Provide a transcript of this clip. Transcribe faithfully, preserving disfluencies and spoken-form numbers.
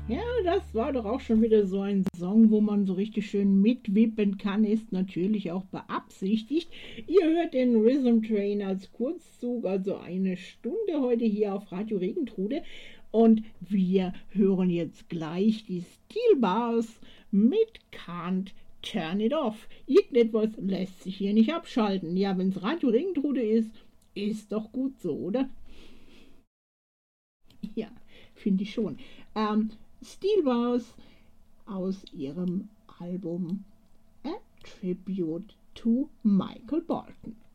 Ja, das war doch auch schon wieder so ein Song, wo man so richtig schön mitwippen kann, ist natürlich auch beabsichtigt. Ihr hört den Rhythm Train als Kurzzug, also eine Stunde heute hier auf Radio Regentrude. Und wir hören jetzt gleich die Steel Bars mit Can't Turn It Off. Irgendetwas lässt sich hier nicht abschalten. Ja, wenn es Radio Regentrude ist, ist doch gut so, oder? Ja, finde ich schon. Ähm, Steel Bars aus ihrem Album A Tribute to Michael Bolton.